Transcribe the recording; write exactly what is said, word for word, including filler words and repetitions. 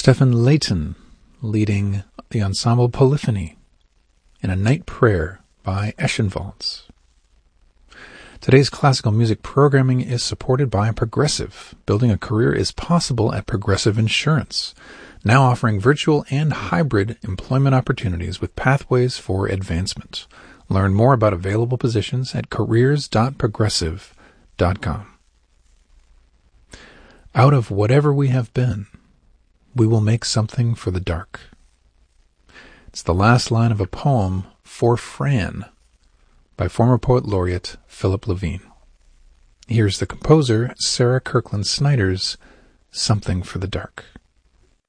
Stephen Layton leading the ensemble Polyphony in A Night Prayer by Eschenwalds. Today's classical music programming is supported by Progressive. Building a career is possible at Progressive Insurance, now offering virtual and hybrid employment opportunities with pathways for advancement. Learn more about available positions at careers dot progressive dot com. Out of whatever we have been, we will make something for the dark. It's the last line of a poem, For Fran, by former poet laureate Philip Levine. Here's the composer, Sarah Kirkland Snyder's Something for the Dark.